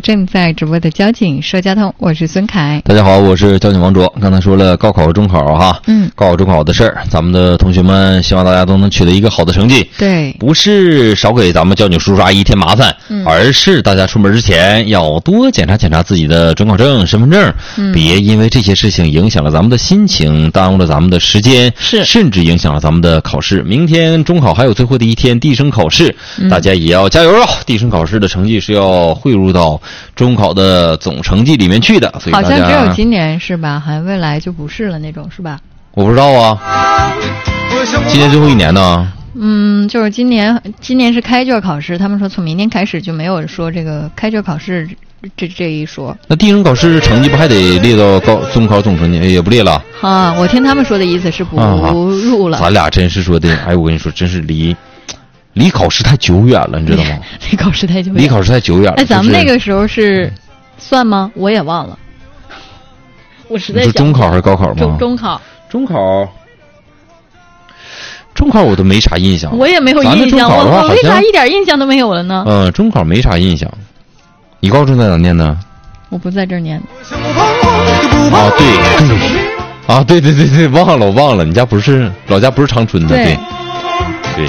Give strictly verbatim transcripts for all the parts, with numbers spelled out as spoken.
正在直播的交警说交通，我是孙凯。 大家好，我是交警王卓。刚才说了高考、中考哈，嗯，高考、中考的事儿，咱们的同学们希望大家都能取得一个好的成绩。 对， 不是少给咱们交警叔叔阿姨添麻烦，嗯，而是大家出门之前要多检查检查自己的准考证、身份证，嗯，别因为这些事情影响了咱们的心情，耽误了咱们的时间， 是， 甚至影响了咱们的考试。明天中考还有最后的一天地升考试，嗯，大家也要加油啊！地升考试的成绩是要汇入到中考的总成绩里面去的，所以大家好像只有今年是吧？好像未来就不是了那种是吧？ 我不知道啊，今年最后一年呢？ 嗯，就是今年，今年是开卷考试，他们说从明天开始就没有说这个开卷考试这这一说。 那地升考试成绩不还得列到高中考总成绩？也不列了啊？我听他们说的意思是不入了。 啊，咱俩真是说的，哎，我跟你说，真是离。离考试太久远了，你知道吗？ 离考试太久远， 离考试太久远了。 哎，咱们那个时候是算吗？我也忘了。我实在想。 你说中考还是高考吗？ 中中考。 中考。中考我都没啥印象。 我也没有印象，我我为啥一点印象都没有了呢？ 嗯，中考没啥印象。你高中在哪念的？ 我不在这儿念。 啊，对对。啊，对对对对，忘了我忘了，你家不是老家不是长春的，对。对。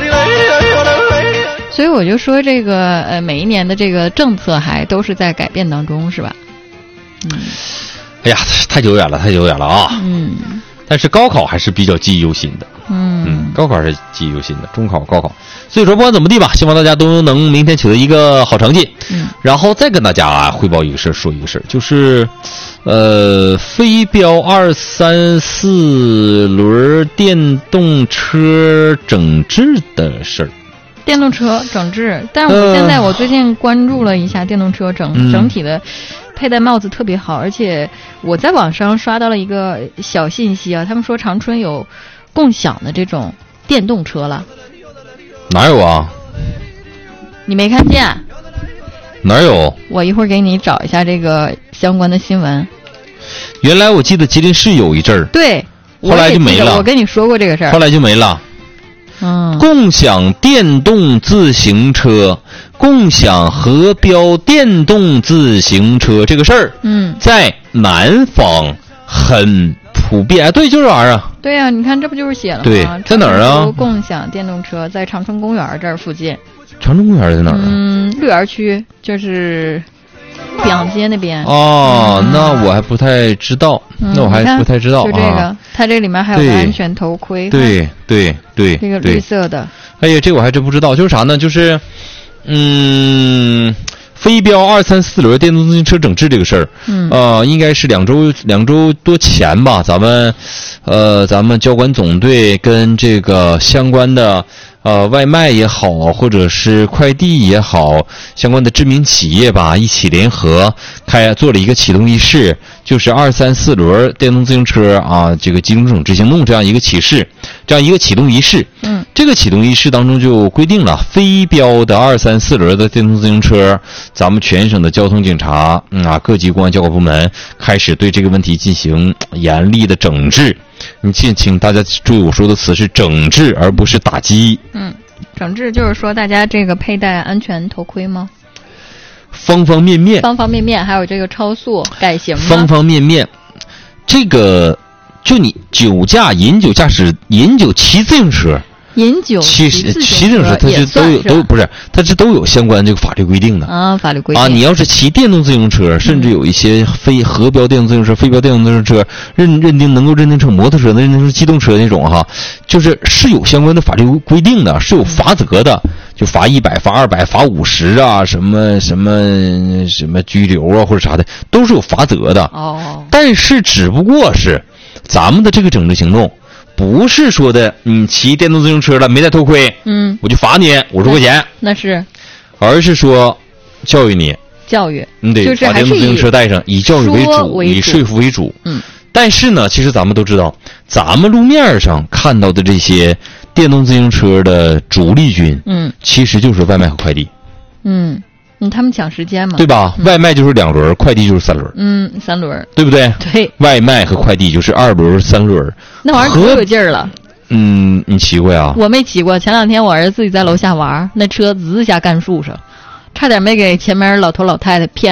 所以我就说这个呃，每一年的这个政策还都是在改变当中，是吧？嗯。 哎呀，太久远了，太久远了啊！ 嗯。 但是高考还是比较记忆犹新的。 嗯嗯，高考是记忆犹新的，中考、高考。所以说，不管怎么地吧，希望大家都能明天取得一个好成绩。 嗯。然后再跟大家啊汇报一个事儿，说一个事儿，就是，呃，飞镖二三四轮电动车整治的事儿。 电动车整治，但是我现在我最近关注了一下电动车整、呃、整体的佩戴帽子特别好，而且我在网上刷到了一个小信息啊，他们说长春有共享的这种电动车了。 哪有啊？ 你没看见？ 哪有？ 我一会儿给你找一下这个相关的新闻。 原来我记得吉林市有一阵儿， 对， 后来就没了。 我跟你说过这个事儿， 后来就没了。 嗯， 共享电动自行车，共享核标电动自行车这个事儿， 嗯， 在南方很普遍。对，就是这玩意儿。 对呀、啊，你看这不就是写了吗？ 对，在哪儿啊？ 共享电动车在长春公园这儿附近。 长春公园在哪儿啊？ 嗯，绿园区，就是汴阳街那边。 哦、嗯，那我还不太知道， 嗯、 那我还不太知道。 就这个，啊、它这里面还有个安全头盔。 对对对， 这个绿色的。 哎呀，这个我还真不知道，就是啥呢？就是，嗯。飞镖二三四轮电动自行车整治这个事儿， 嗯， 呃，应该是两周两周多前吧，咱们，呃，咱们交管总队跟这个相关的呃外卖也好，或者是快递也好，相关的知名企业吧，一起联合开做了一个启动仪式，就是二三四轮电动自行车啊，这个集中整治行动这样一个启示，这样一个启动仪式。 嗯， 这个启动仪式当中就规定了，飞镖的二三四轮的电动自行车，咱们全省的交通警察，嗯啊，各级公安交管部门开始对这个问题进行严厉的整治。你请请大家注意，我说的词是整治，而不是打击。 嗯，整治就是说大家这个佩戴安全头盔吗？ 方方面面， 方方面面，还有这个超速改行吗？ 方方面面，这个就你酒驾、饮酒驾驶、饮酒骑自行车。 饮酒骑骑自行车，它是都有都不是，它是都有相关这个法律规定的啊，法律规定啊。你要是骑电动自行车，甚至有一些非核标电动自行车、非标电动自行车认认定能够认定成摩托车、认定成机动车那种哈，就是是有相关的法律规定的，是有罚则的，就罚一百、罚二百、罚五十啊，什么什么什么拘留啊或者啥的，都是有罚则的哦。 但是只不过是咱们的这个整治行动。不是说的你骑电动自行车了没戴头盔， 嗯， 我就罚你五十块钱， 那是， 而是说教育你， 教育， 你得把电动自行车带上，以教育为主，以说服为主。 嗯， 但是呢，其实咱们都知道，咱们路面上看到的这些电动自行车的主力军， 嗯， 其实就是外卖和快递。 嗯。嗯，他们抢时间嘛， 对吧？ 嗯、 外卖就是两轮，快递就是三轮。 嗯，三轮， 对不对？ 对， 外卖和快递就是二轮、三轮。 那玩意儿可有劲儿了。 嗯，你骑过呀？ 我没骑过。前两天我儿子自己在楼下玩，那车滋一下干树上，差点没给前面老头老太太骗。